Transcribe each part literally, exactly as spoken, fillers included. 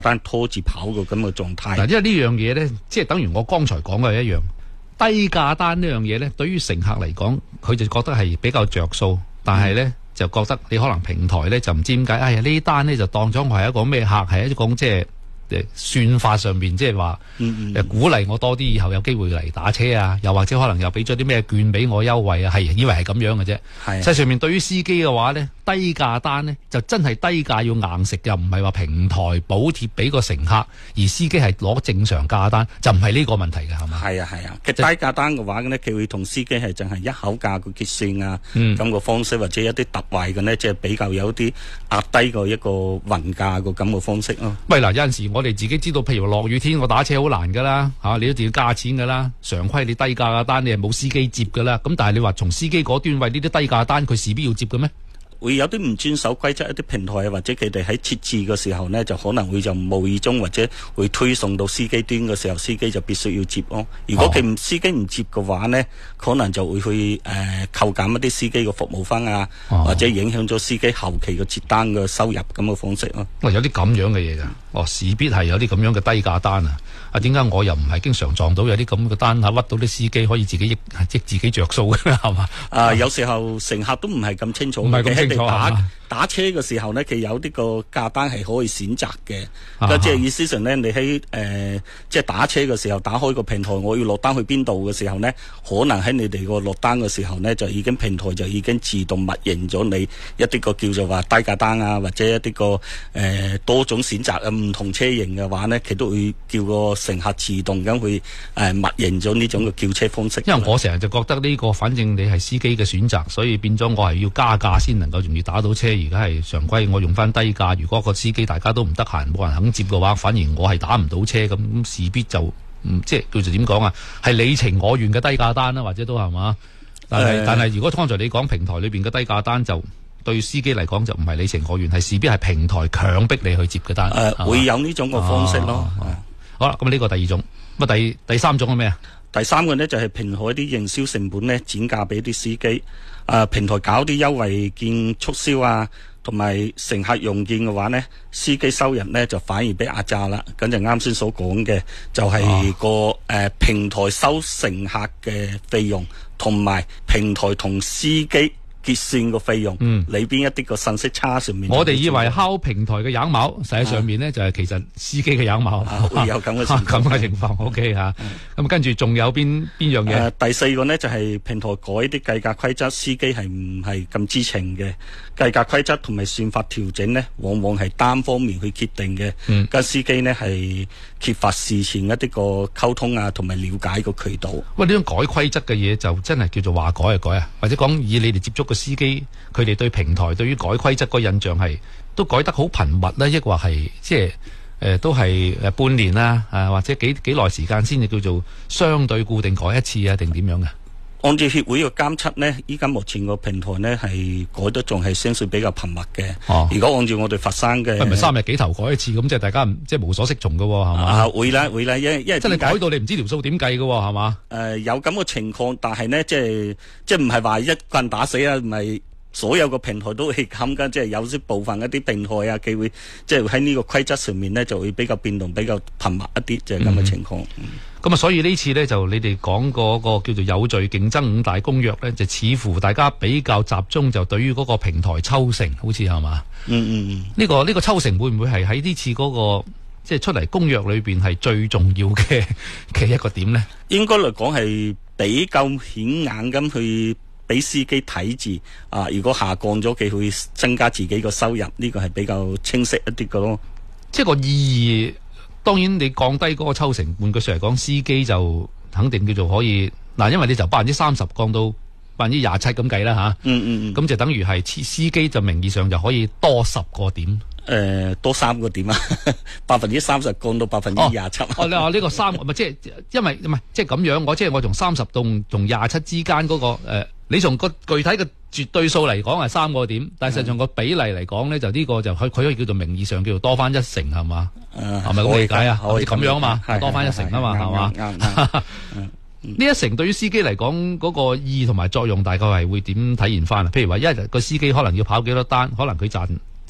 單拖住跑嘅咁嘅狀態。 嗱，因為呢樣嘢咧，即係等於我剛才講嘅一樣，低價單呢樣嘢咧，對於乘客嚟講，佢就覺得係比較着數，但係咧、嗯、就覺得你可能平台咧就唔知點解，哎呀呢單咧就當咗我係一個咩客，係一種即係。算法上面即係話誒鼓勵我多啲以後有機會嚟打車啊，又或者可能又俾咗啲咩券俾我優惠啊，係以為係咁樣嘅啫。實際上面對於司機嘅話咧，低價單咧就真係低價要硬食，又唔係話平台補貼俾個乘客，而司機係攞正常價單，就唔係呢個問題嘅，係嘛？係啊係啊，其實低價單嘅話咧，佢會同司機係淨係一口價嘅結算啊，咁、嗯、個方式或者一啲特惠嘅呢，即係比較有啲壓低個一個運價個咁嘅方式咯。 喂嗱，有陣時我哋自己知道，譬如落雨天我打車好難噶啦，吓、啊、你都一定要加錢噶啦。常規你低價嘅單你係冇司機接噶啦，咁但係你話從司機嗰端為呢啲低價單，佢勢必要接嘅咩？ 會有啲唔遵守規則一啲平台啊，或者佢哋喺設置嘅時候呢，就可能會就無意中或者會推送到司機端嘅時候，司機就必須要接咯。如果佢唔、哦、司機唔接嘅話呢，可能就會去誒、呃、扣減一啲司機嘅服務分啊，哦、或者影響咗司機後期嘅接單嘅收入咁嘅方式咯。 哇、哦，有啲咁樣嘅嘢㗎，哦，勢必係有啲咁樣嘅低價單啊！啊，點解我又唔係經常撞到有啲咁嘅單啊？屈到啲司機可以自己益益自己着數嘅係嘛？啊、呃， 有時候乘客都唔係咁清楚， 唔係咁清楚打打車嘅時候呢，佢有啲個價單係可以選擇嘅。咁、啊、即係意思上呢，你喺誒、呃、即係打車嘅時候，打開個平台，我要落單去邊度嘅時候呢，可能喺你哋個落單嘅時候呢，就已經平台就已經自動默認咗你一啲個叫做話低價單啊，或者一啲個誒、呃、多種選擇啊，唔同車型嘅話呢，佢都會叫個乘客自動咁去誒默認咗呢種嘅叫車方式。 因為我成日就覺得呢、這個反正你係司機嘅選擇，所以變咗我係要加價先能夠容易打到車。而家係常規，我用翻低價。如果個司機大家都唔得閒，冇人肯接嘅話，反而我係打唔到車咁，咁勢必就唔、嗯、即係叫做點講啊？係你情我願嘅低價單啦，或者都係嘛？但係、呃、但係如果剛才你講平台裏邊嘅低價單，就對司機嚟講就唔係你情我願，係勢必係平台強迫你去接嘅單。誒、 呃，會有呢種嘅方式咯。 啊啊、好啦，咁呢個第二種，咁啊第第三種係咩啊？ 第三個呢，就係、是、平台啲營銷成本呢，轉嫁俾啲司機。誒、呃，平台搞啲優惠券促銷啊，同埋乘客用券嘅話呢，司機收入呢就反而俾壓榨啦。咁就啱先所講嘅，就係、是、個誒、啊呃、平台收乘客嘅費用，同埋平台同司機結算個費用，嗯，裏邊一啲個信息差上面， 我哋以為敲平台嘅羊毛，實際上面呢、啊、就係其實司機嘅羊毛， 啊、會有咁嘅情況， 咁嘅情況。O K 吓，咁跟住仲有邊邊樣嘢、 呃？第四個呢就係、是、平台改啲計價規則，司機係唔係咁知情嘅？計價規則同埋算法調整呢，往往係單方面去決定嘅。嗯，跟司機呢係缺乏事前一啲個溝通啊，同埋了解個渠道。 喂，呢種改規則嘅嘢就真係叫做話改就改啊，或者講以你哋接觸個司機，佢哋對平台對於改規則個印象係都改得好頻密啦，抑或係即係誒都係誒半年啦，啊或者幾幾耐時間先至叫做相對固定改一次啊，定點樣嘅？ 按照協會嘅監測呢，依家目前個平台呢係改得仲係相對比較頻密嘅。哦，如果按照我哋佛山嘅， 係咪三日幾頭改一次咁，即係大家即係無所適從嘅係嘛？ 啊會啦會啦，因因為真係改到你唔知條數點計嘅係嘛？ 誒、呃、有咁嘅情況，但係呢，即係即係唔係話一棍打死啊，唔係所有個平台都係咁噶，即係有啲部分一啲平台啊，佢會即係喺呢個規則上面呢，就會比較變動比較頻密一啲，就係咁嘅情況。嗯咁啊、嗯， 所以呢次呢，就你哋講嗰個叫做有序競爭五大公約呢，就似乎大家比較集中就對於嗰個平台抽成，好似係嘛？嗯嗯嗯。呢、這個呢、這個抽成會唔會係喺呢次嗰、那個即係、就是、出嚟公約裏邊係最重要嘅嘅一個點呢？ 應該嚟講係比較顯眼咁去俾司機睇住啊！如果下降咗，佢會增加自己個收入，呢、這個係比較清晰一啲嘅咯。 即係個意義。當然，你降低嗰個抽成，換句說嚟講，司機就肯定叫做可以嗱，因為你就百分之三十降到百分之廿七咁計啦吓。嗯嗯嗯。咁就等於係司機就名義上就可以多十個點。誒、 呃，多三個點啊！百分之三十降到百分之廿七。 哦，你話呢個三咪即係因為唔係即係咁樣，我即係我從三十到同廿七之間嗰、那個誒、呃，你從個具體嘅絕對數嚟講係三個點，但係實際上個比例嚟講咧，就呢個就佢佢可以叫做名義上叫做多翻一成係嘛？係咪咁理解啊？可以咁樣啊嘛，多翻一成啊嘛，係嘛？呢一成對於司機嚟講嗰個意義同埋作用大概係會點體現翻啊？譬如話一日個司機可能要跑幾多單，可能佢賺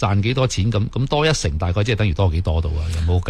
賺幾多錢咁，咁多一成大概即係等於多幾多度啊？有冇計？